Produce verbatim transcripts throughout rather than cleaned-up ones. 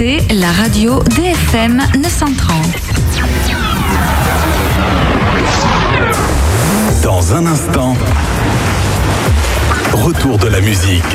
écoutez la radio D F M neuf cent trente. Dans un instant, retour de la musique.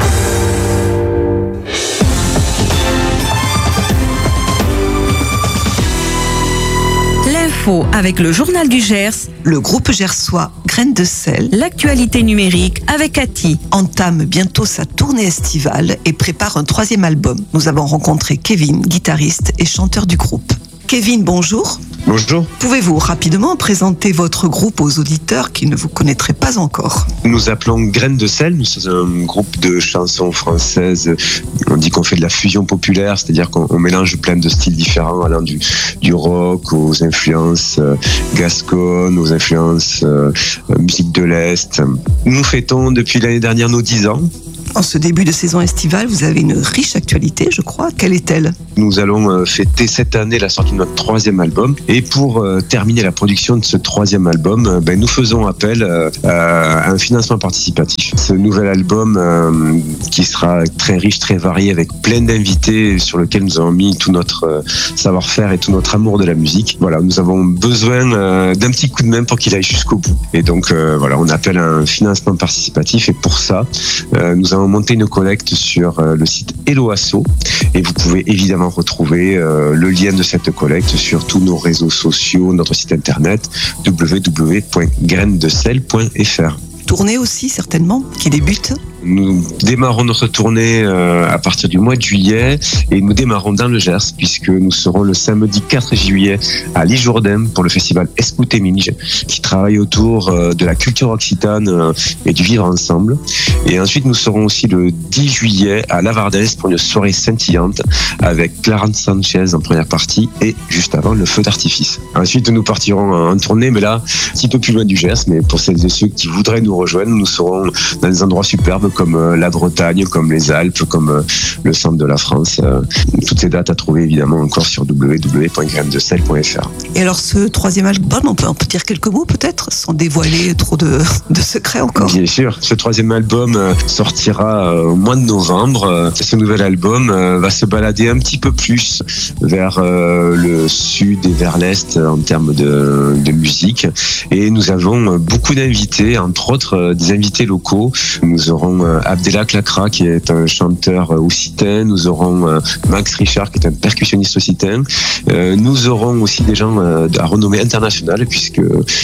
L'info avec le journal du Gers, le groupe gersois Graines de sel, l'actualité numérique avec Cathy, entame bientôt sa tournée estivale et prépare un troisième album. Nous avons rencontré Kevin, guitariste et chanteur du groupe. Kevin, bonjour. Bonjour. Pouvez-vous rapidement présenter votre groupe aux auditeurs qui ne vous connaîtraient pas encore? Nous appelons Graines de sel, nous sommes un groupe de chansons françaises. On dit qu'on fait de la fusion populaire, c'est-à-dire qu'on mélange plein de styles différents, allant du, du rock aux influences euh, gasconnes, aux influences euh, musique de l'Est. Nous fêtons depuis l'année dernière nos dix ans. En ce début de saison estivale, vous avez une riche actualité, je crois. Quelle est-elle? Nous allons fêter cette année la sortie de notre troisième album. Et pour euh, terminer la production de ce troisième album, euh, ben, nous faisons appel euh, à un financement participatif. Ce nouvel album euh, qui sera très riche, très varié, avec plein d'invités sur lequel nous avons mis tout notre euh, savoir-faire et tout notre amour de la musique. Voilà, nous avons besoin euh, d'un petit coup de main pour qu'il aille jusqu'au bout. Et donc euh, voilà, on appelle à un financement participatif. Et pour ça, euh, nous avons monté une collecte sur euh, le site Hello Asso. Et vous pouvez évidemment retrouver euh, le lien de cette collecte sur tous nos réseaux sociaux, notre site internet w w w point graines de sel point f r. Tournée aussi, certainement, qui débute. Nous démarrons notre tournée euh, à partir du mois de juillet et nous démarrons dans le Gers puisque nous serons le samedi quatre juillet à Lijourdain pour le festival Escoute Minge qui travaille autour euh, de la culture occitane euh, et du vivre ensemble. Et ensuite nous serons aussi le dix juillet à Lavardès pour une soirée scintillante avec Clarence Sanchez en première partie et juste avant le feu d'artifice. Ensuite nous partirons en tournée mais là un petit peu plus loin du Gers, mais pour celles et ceux qui voudraient nous rejoindre, nous serons dans des endroits superbes comme la Bretagne, comme les Alpes, comme le centre de la France. Toutes ces dates à trouver évidemment encore sur w w w point graines de sel point f r. Et alors ce troisième album, on peut, on peut dire quelques mots peut-être, sans dévoiler trop de, de secrets encore? Bien sûr, ce troisième album sortira au mois de novembre. Ce nouvel album va se balader un petit peu plus vers le sud et vers l'est en termes de, de musique. Et nous avons beaucoup d'invités, entre autres des invités locaux. Nous aurons Abdellah Klakra qui est un chanteur occitan, nous aurons Max Richard qui est un percussionniste occitan, nous aurons aussi des gens à renommée internationale puisque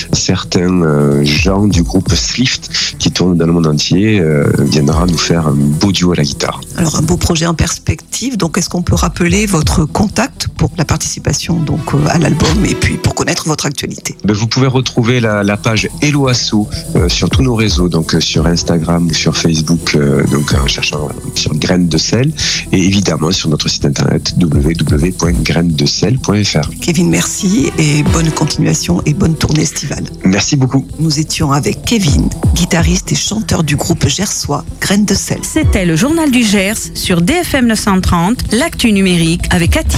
certains gens du groupe Slift qui tournent dans le monde entier viendra nous faire un beau duo à la guitare. Alors un beau projet en perspective, donc est-ce qu'on peut rappeler votre contact pour la participation donc à l'album et puis pour connaître votre actualité? Ben, vous pouvez retrouver la, la page Hello Asso euh, sur tous nos réseaux, donc euh, sur Instagram ou sur Facebook, euh, donc en cherchant sur Graines de sel, et évidemment sur notre site internet w w w point graines de sel point f r. Kevin, merci et bonne continuation et bonne tournée estivale. Merci beaucoup. Nous étions avec Kevin, guitariste et chanteur du groupe gersois Graines de sel. C'était le journal du Gers sur D F M neuf cent trente, l'actu numérique avec Cathy.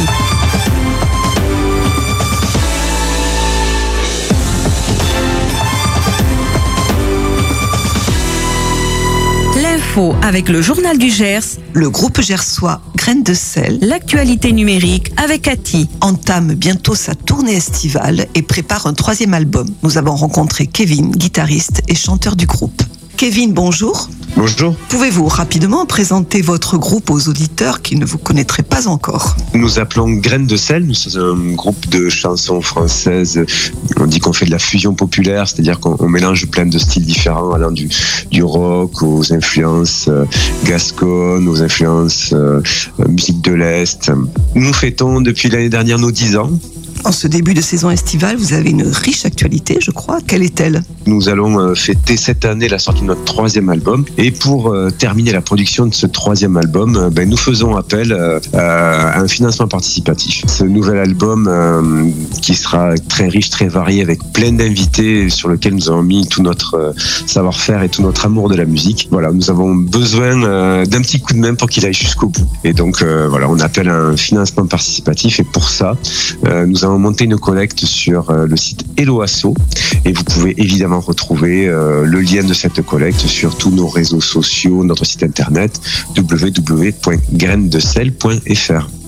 L'info avec le journal du Gers, le groupe gersois Graines de sel, l'actualité numérique avec Cathy, entame bientôt sa tournée estivale et prépare un troisième album. Nous avons rencontré Kevin, guitariste et chanteur du groupe. Kevin, bonjour. Bonjour. Pouvez-vous rapidement présenter votre groupe aux auditeurs qui ne vous connaîtraient pas encore? Nous appelons Graines de sel, nous sommes un groupe de chansons françaises. On dit qu'on fait de la fusion populaire, c'est-à-dire qu'on mélange plein de styles différents, allant du, du rock aux influences euh, gasconnes, aux influences euh, musique de l'Est. Nous fêtons depuis l'année dernière nos dix ans. En ce début de saison estivale, vous avez une riche actualité, je crois. Quelle est-elle? Nous allons fêter cette année la sortie de notre troisième album. Et pour euh, terminer la production de ce troisième album, euh, ben, nous faisons appel euh, à un financement participatif. Ce nouvel album euh, qui sera très riche, très varié, avec plein d'invités sur lequel nous avons mis tout notre euh, savoir-faire et tout notre amour de la musique. Voilà, nous avons besoin euh, d'un petit coup de main pour qu'il aille jusqu'au bout. Et donc euh, voilà, on appelle à un financement participatif. Et pour ça, euh, nous avons monté une collecte sur euh, le site Hello Asso. Et vous pouvez évidemment retrouver euh, le lien de cette collecte sur tous nos réseaux sociaux, notre site internet w w w point graines de sel point f r.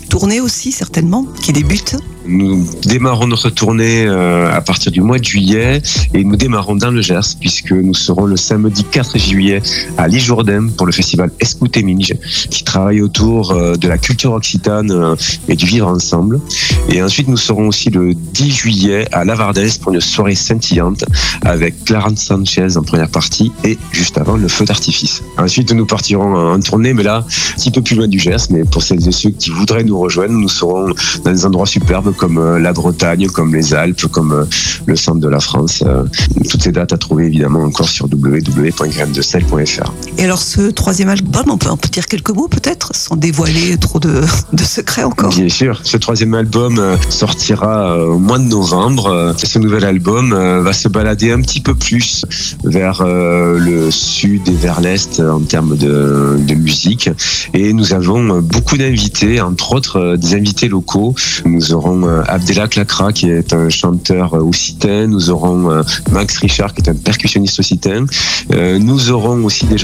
tournée aussi, certainement, qui débute. Nous démarrons notre tournée euh, à partir du mois de juillet et nous démarrons dans le Gers puisque nous serons le samedi quatre juillet à Lijourdain pour le festival Escoute Minge qui travaille autour euh, de la culture occitane euh, et du vivre ensemble. Et ensuite nous serons aussi le dix juillet à Lavardès pour une soirée scintillante avec Clarence Sanchez en première partie et juste avant le feu d'artifice. Ensuite nous partirons en tournée mais là un petit peu plus loin du Gers, mais pour celles et ceux qui voudraient nous rejoindre, nous serons dans des endroits superbes comme la Bretagne, comme les Alpes, comme le centre de la France. Toutes ces dates à trouver évidemment encore sur w w w point graines de sel point f r. Et alors ce troisième album, on peut, on peut dire quelques mots peut-être, sans dévoiler trop de, de secrets encore. Bien sûr, ce troisième album sortira au mois de novembre. Ce nouvel album va se balader un petit peu plus vers le sud et vers l'est en termes de, de musique. Et nous avons beaucoup d'invités, entre autres des invités locaux. Nous aurons Abdelak Lacra qui est un chanteur occitan, nous aurons Max Richard qui est un percussionniste occitan, nous aurons aussi des